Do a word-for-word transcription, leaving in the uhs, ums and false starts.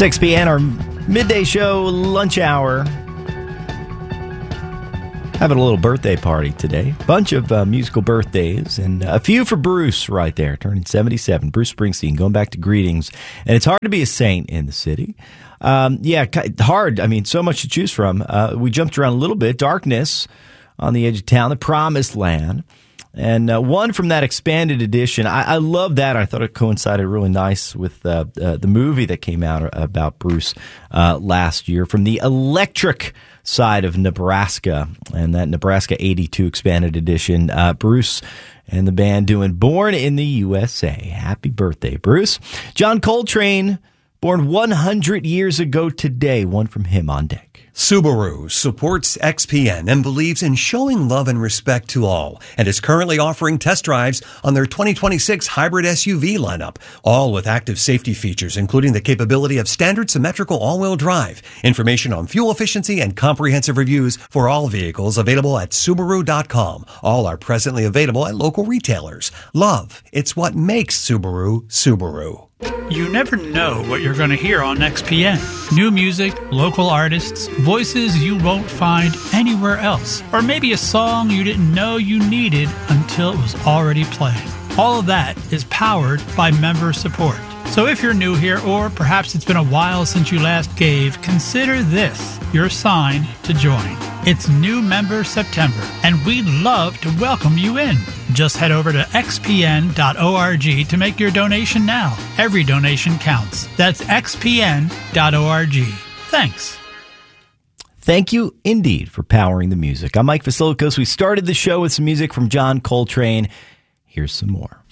X P N, our midday show, lunch hour. Having a little birthday party today. Bunch of uh, musical birthdays, and a few for Bruce right there, turning seventy-seven. Bruce Springsteen, going back to greetings. And it's hard to be a saint in the city. Um, yeah, hard. I mean, so much to choose from. Uh, we jumped around a little bit. Darkness on the Edge of Town, The Promised Land. And uh, one from that expanded edition. I, I love that. I thought it coincided really nice with uh, uh, the movie that came out about Bruce uh, last year from the electric side of Nebraska. And that Nebraska eighty-two expanded edition. Uh, Bruce and the band doing Born in the U S A. Happy birthday, Bruce. John Coltrane, born one hundred years ago today. One from him on deck. Subaru supports X P N and believes in showing love and respect to all, and is currently offering test drives on their twenty twenty-six hybrid S U V lineup, all with active safety features, including the capability of standard symmetrical all-wheel drive. Information on fuel efficiency and comprehensive reviews for all vehicles available at Subaru dot com. All are presently available at local retailers. Love, it's what makes Subaru, Subaru. You never know what you're going to hear on X P N. New music, local artists, voices you won't find anywhere else. Or maybe a song you didn't know you needed until it was already playing. All of that is powered by member support. So if you're new here, or perhaps it's been a while since you last gave, consider this your sign to join. It's New Member September, and we'd love to welcome you in. Just head over to x p n dot org to make your donation now. Every donation counts. That's x p n dot org. Thanks. Thank you indeed for powering the music. I'm Mike Vasilikos. We started the show with some music from John Coltrane. Here's some more.